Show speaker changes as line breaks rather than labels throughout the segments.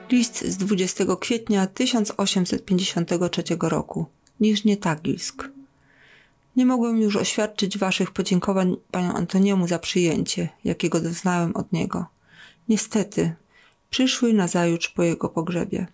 List z 20 kwietnia 1853 roku. Niżnie Tagilsk. Nie mogłem już oświadczyć waszych podziękowań panu Antoniemu za przyjęcie, jakiego doznałem od niego. Niestety, przyszły nazajutrz po jego pogrzebie.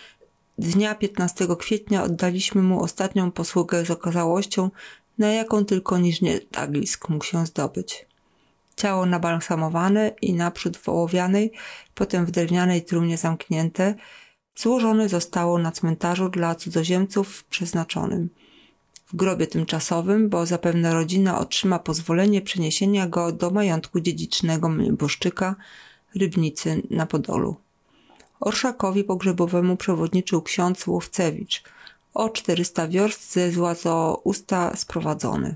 Dnia 15 kwietnia oddaliśmy mu ostatnią posługę z okazałością, na jaką tylko Niżnie Tagilsk mógł się zdobyć. Ciało nabalsamowane i naprzód w ołowianej, potem w drewnianej trumnie zamknięte, złożone zostało na cmentarzu dla cudzoziemców przeznaczonym. W grobie tymczasowym, bo zapewne rodzina otrzyma pozwolenie przeniesienia go do majątku dziedzicznego nieboszczyka Rybnicy na Podolu. Orszakowi pogrzebowemu przewodniczył ksiądz Łowcewicz, o 400 wiorst ze Złotousta sprowadzony.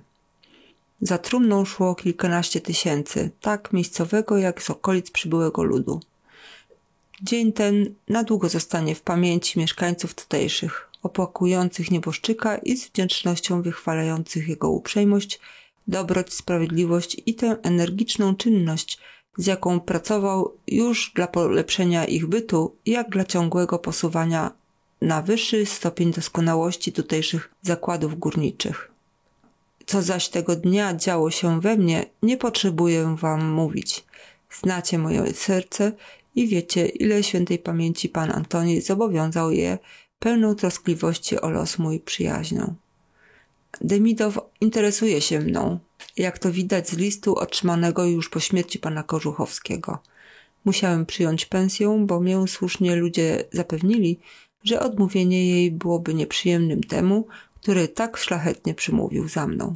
Za trumną szło kilkanaście tysięcy, tak miejscowego jak z okolic przybyłego ludu. Dzień ten na długo zostanie w pamięci mieszkańców tutejszych, opłakujących nieboszczyka i z wdzięcznością wychwalających jego uprzejmość, dobroć, sprawiedliwość i tę energiczną czynność, z jaką pracował już dla polepszenia ich bytu, jak dla ciągłego posuwania na wyższy stopień doskonałości tutejszych zakładów górniczych. Co zaś tego dnia działo się we mnie, nie potrzebuję wam mówić. Znacie moje serce i wiecie, ile świętej pamięci pan Antoni zobowiązał je pełną troskliwości o los mój przyjaźnią. Demidow interesuje się mną, jak to widać z listu otrzymanego już po śmierci pana Kożuchowskiego. Musiałem przyjąć pensję, bo mię słusznie ludzie zapewnili, że odmówienie jej byłoby nieprzyjemnym temu, który tak szlachetnie przymówił za mną.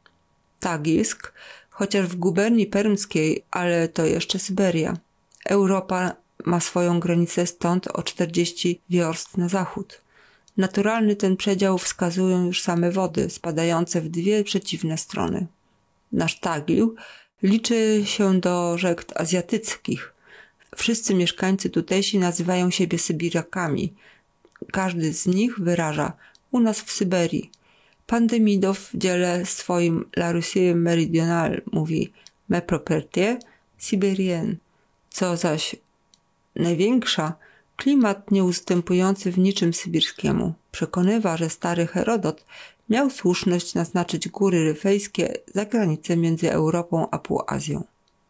Tagilsk, chociaż w guberni permskiej, ale to jeszcze Syberia. Europa ma swoją granicę stąd o 40 wiorst na zachód. Naturalny ten przedział wskazują już same wody, spadające w dwie przeciwne strony. Nasz Tagil liczy się do rzek azjatyckich. Wszyscy mieszkańcy tutejsi nazywają siebie Sybirakami. Każdy z nich wyraża u nas w Syberii. Pan Demidow w dziele swoim La Russie Méridionale mówi me propriété sibérienne, co zaś największa, klimat nieustępujący w niczym sybirskiemu. Przekonywa, że stary Herodot miał słuszność naznaczyć góry ryfejskie za granicę między Europą a Półazją.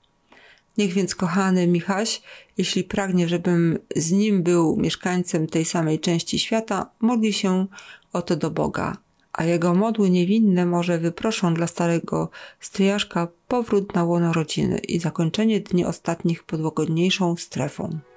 Niech więc kochany Michaś, jeśli pragnie, żebym z nim był mieszkańcem tej samej części świata, modli się o to do Boga, a jego modły niewinne może wyproszą dla starego stryjaszka powrót na łono rodziny i zakończenie dni ostatnich pod łagodniejszą strefą.